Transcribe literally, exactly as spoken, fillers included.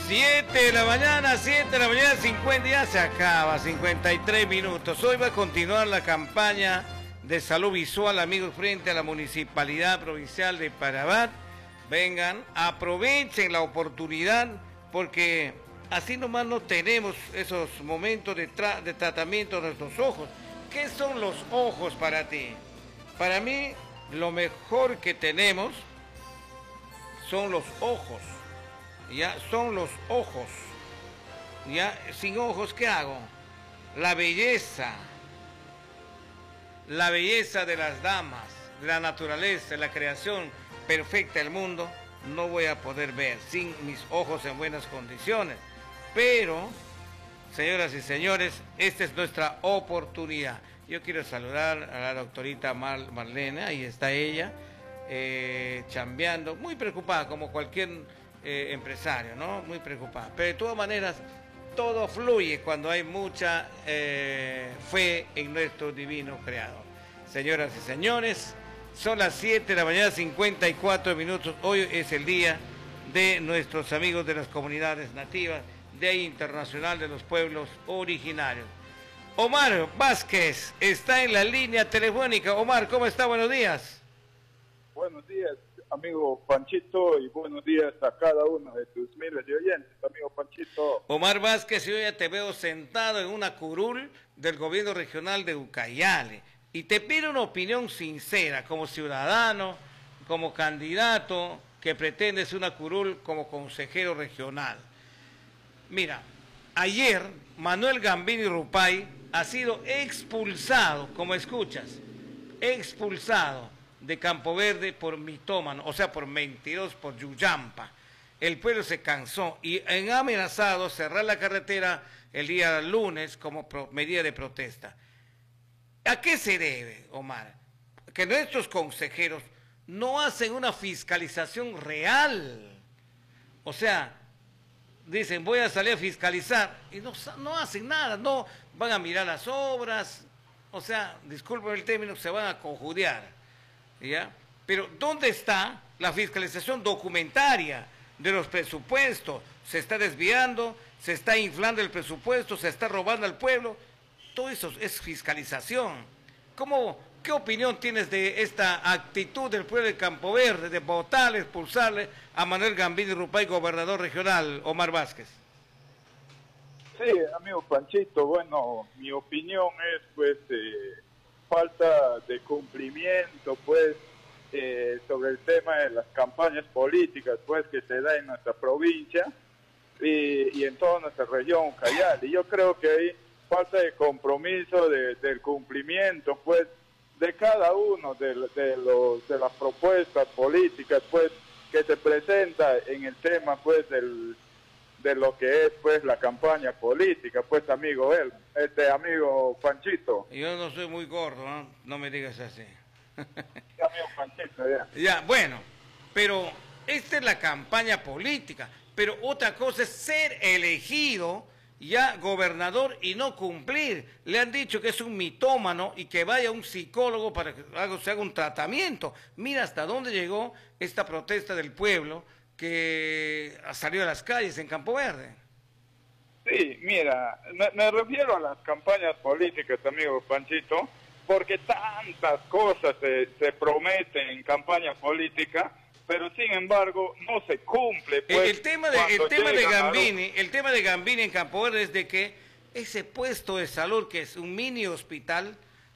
siete de la mañana, siete de la mañana, cincuenta, ya se acaba, cincuenta y tres minutos. Hoy va a continuar la campaña de salud visual, amigos, frente a la Municipalidad Provincial de Parabat. Vengan, aprovechen la oportunidad, porque así nomás no tenemos esos momentos de, tra de tratamiento de nuestros ojos. ¿Qué son los ojos para ti? Para mí, lo mejor que tenemos son los ojos. Ya, son los ojos. Ya, sin ojos, ¿qué hago? La belleza. La belleza de las damas, de la naturaleza, la creación perfecta del mundo, no voy a poder ver sin mis ojos en buenas condiciones. Pero, señoras y señores, esta es nuestra oportunidad. Yo quiero saludar a la doctorita Mar Marlene, ahí está ella, eh, chambeando, muy preocupada como cualquier eh, empresario, ¿no? Muy preocupada. Pero de todas maneras, todo fluye cuando hay mucha eh, fe en nuestro divino creador. Señoras y señores, son las siete de la mañana, cincuenta y cuatro minutos. Hoy es el día de nuestros amigos de las comunidades nativas, Día Internacional de los Pueblos Originarios. Omar Vázquez está en la línea telefónica. Omar, ¿cómo está? Buenos días. Buenos días, amigo Panchito, y buenos días a cada uno de tus miles de oyentes, amigo Panchito. Omar Vázquez, yo ya te veo sentado en una curul del gobierno regional de Ucayali, y te pido una opinión sincera, como ciudadano, como candidato que pretendes una curul como consejero regional. Mira, ayer Manuel Gambini Rupay ha sido expulsado, como escuchas, expulsado de Campo Verde por mitómano, o sea, por mentirosos, por yuyampa. El pueblo se cansó y han amenazado cerrar la carretera el día lunes como medida de protesta. ¿A qué se debe, Omar? Que nuestros consejeros no hacen una fiscalización real. O sea, dicen, voy a salir a fiscalizar, y no, no hacen nada, no van a mirar las obras, o sea, disculpen el término, se van a conjudiar, ¿ya? Pero ¿dónde está la fiscalización documentaria de los presupuestos? Se está desviando, se está inflando el presupuesto, se está robando al pueblo, todo eso es fiscalización. ¿Cómo, qué opinión tienes de esta actitud del pueblo de Campo Verde, de votarle, expulsarle a Manuel Gambini Rupay, gobernador regional, Omar Vázquez? Sí, amigo Panchito, bueno, mi opinión es, pues, eh, falta de cumplimiento, pues, eh, sobre el tema de las campañas políticas, pues, que se da en nuestra provincia y, y en toda nuestra región, Ucayali. Yo creo que hay falta de compromiso de, del cumplimiento, pues, de cada uno de, de, los, de las propuestas políticas, pues, que se presenta en el tema, pues, del, de lo que es, pues, la campaña política, pues, amigo él, este amigo Panchito. Yo no soy muy gordo, ¿no? No me digas así. Amigo Panchito, ya. Ya, bueno, pero esta es la campaña política, pero otra cosa es ser elegido ya gobernador y no cumplir. Le han dicho que es un mitómano y que vaya un psicólogo para que se haga un tratamiento. Mira hasta dónde llegó esta protesta del pueblo que ha salido a las calles en Campo Verde. Sí, mira, me, me refiero a las campañas políticas, amigo Panchito, porque tantas cosas se, se prometen en campaña política, pero sin embargo no se cumple. Pues, el, el tema de el tema de Gambini, el tema de Gambini en Campo Verde es de que ese puesto de salud, que es un mini hospital,